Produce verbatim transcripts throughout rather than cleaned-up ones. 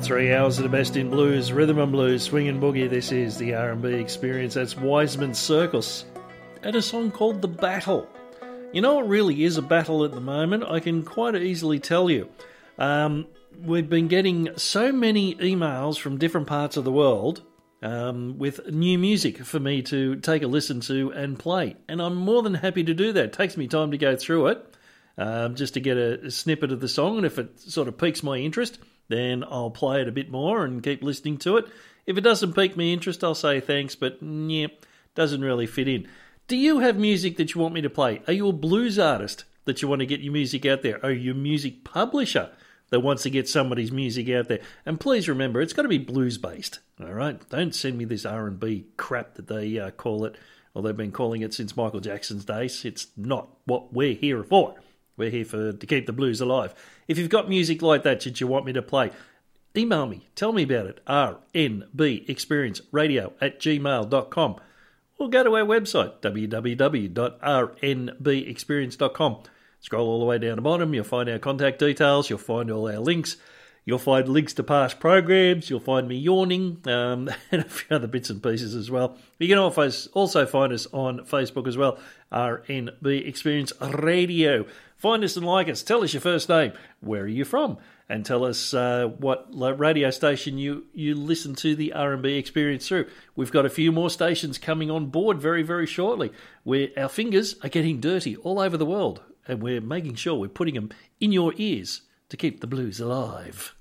Three hours of the best in blues, rhythm and blues, swing and boogie. This is the R and B Experience. That's Wiseman Circus. And a song called The Battle. You know what really is a battle at the moment? I can quite easily tell you. Um, we've been getting so many emails from different parts of the world um, with new music for me to take a listen to and play. And I'm more than happy to do that. It takes me time to go through it um, just to get a, a snippet of the song. And if it sort of piques my interest, then I'll play it a bit more and keep listening to it. If it doesn't pique my interest, I'll say thanks, but yeah, doesn't really fit in. Do you have music that you want me to play? Are you a blues artist that you want to get your music out there? Are you a music publisher that wants to get somebody's music out there? And please remember, it's got to be blues-based, all right? Don't send me this R and B crap that they uh, call it, or they've been calling it since Michael Jackson's days. It's not what we're here for. We're here for to keep the blues alive. If you've got music like that that you want me to play, email me. Tell me about it. R N B experience radio at gmail dot com. Or go to our website, w w w dot r n b experience dot com. Scroll all the way down the bottom. You'll find our contact details. You'll find all our links. You'll find links to past programs. You'll find me yawning um, and a few other bits and pieces as well. You can also find us on Facebook as well, R N B Experience Radio. Find us and like us. Tell us your first name. Where are you from? And tell us uh, what radio station you, you listen to the R and B Experience through. We've got a few more stations coming on board very, very shortly, where our fingers are getting dirty all over the world, and we're making sure we're putting them in your ears to keep the blues alive.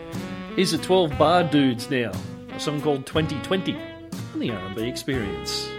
Here's the twelve Bar Dudes now, a song called twenty twenty on the R and B Experience.